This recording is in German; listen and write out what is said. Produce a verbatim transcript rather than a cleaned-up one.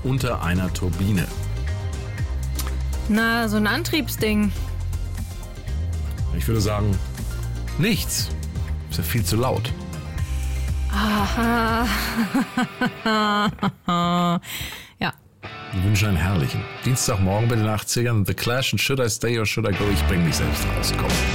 unter einer Turbine? Na, so ein Antriebsding. Ich würde sagen, nichts. Ist ja viel zu laut. Aha. Ja. Ich wünsche einen herrlichen Dienstagmorgen bei den achtzigern. The Clash und Should I Stay or Should I Go? Ich bringe mich selbst raus. Komm.